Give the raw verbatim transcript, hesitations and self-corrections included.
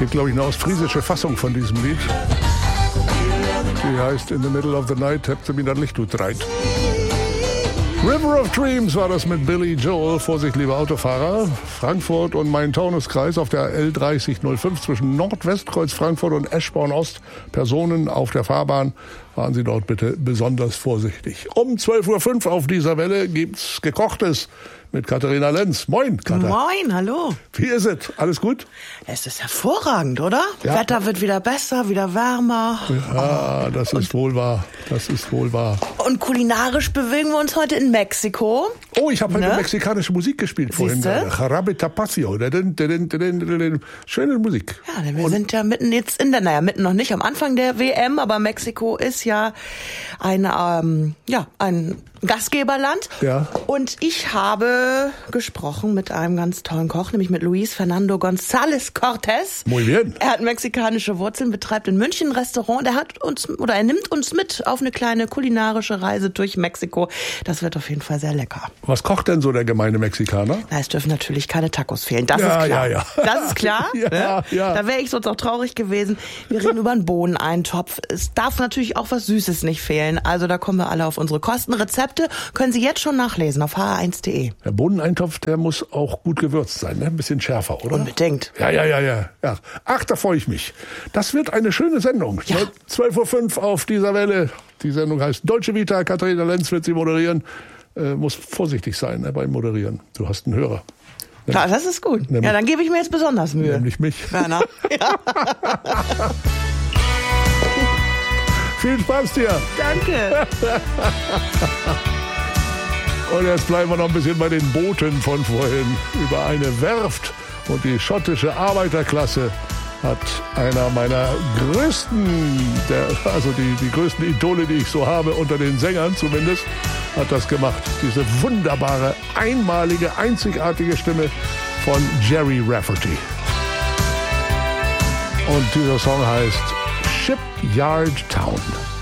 gibt, glaube ich, eine ostfriesische Fassung von diesem Lied. Die heißt In the Middle of the Night, habt ihr mir das Licht utreit. River of Dreams war das mit Billy Joel. Vorsicht, liebe Autofahrer. Frankfurt und Main-Taunus-Kreis auf der L dreißig null fünf zwischen Nordwestkreuz Frankfurt und Eschborn Ost. Personen auf der Fahrbahn. Fahren Sie dort bitte besonders vorsichtig. Um zwölf Uhr fünf auf dieser Welle gibt's Gekochtes mit Katharina Lenz. Moin, Katha. Moin, hallo. Wie ist es? Alles gut? Es ist hervorragend, oder? Ja. Wetter wird wieder besser, wieder wärmer. Ja, das ist wohl wahr. Das ist wohl wahr. Und kulinarisch bewegen wir uns heute in Mexiko. Oh, ich habe heute Ne? mexikanische Musik gespielt vorhin. Siehste? Jarabe Tapacio. Schöne Musik. Ja, denn wir Und sind ja mitten jetzt in der, naja, mitten noch nicht am Anfang der W M, aber Mexiko ist ja ein, ähm, ja, ein Gastgeberland. Ja. Und ich habe gesprochen mit einem ganz tollen Koch, nämlich mit Luis Fernando González Cortés. Muy bien. Er hat mexikanische Wurzeln, betreibt in München ein Restaurant. Er hat uns, oder er nimmt uns mit auf eine kleine kulinarische Reise durch Mexiko. Das wird auf jeden Fall sehr lecker. Was kocht denn so der gemeine Mexikaner? Na, es dürfen natürlich keine Tacos fehlen. Das Ja, ist klar. ja, ja. Das ist klar. Ja, ne? ja. Da wäre ich sonst auch traurig gewesen. Wir reden über einen Bohneneintopf. Es darf natürlich auch was Süßes nicht fehlen. Also da kommen wir alle auf unsere Kosten. Rezepte können Sie jetzt schon nachlesen auf h r eins punkt d e. Der Bohneneintopf, der muss auch gut gewürzt sein, ne? Ein bisschen schärfer, oder? Unbedingt. Ja, ja, ja, ja, ja. Ach, da freue ich mich. Das wird eine schöne Sendung. Ja. zwölf Uhr fünf auf dieser Welle. Die Sendung heißt Dolce Vita. Katharina Lenz wird sie moderieren. Äh, muss vorsichtig sein, ne, beim Moderieren. Du hast einen Hörer. Ja, das ist gut. Nämlich- Ja, dann gebe ich mir jetzt besonders Mühe. Nämlich mich. Werner. Ja. Viel Spaß dir. Danke. Und jetzt bleiben wir noch ein bisschen bei den Booten von vorhin. Über eine Werft und die schottische Arbeiterklasse hat einer meiner größten, der, also die, die größten Idole, die ich so habe, unter den Sängern zumindest, hat das gemacht. Diese wunderbare, einmalige, einzigartige Stimme von Jerry Rafferty. Und dieser Song heißt Shipyard Town.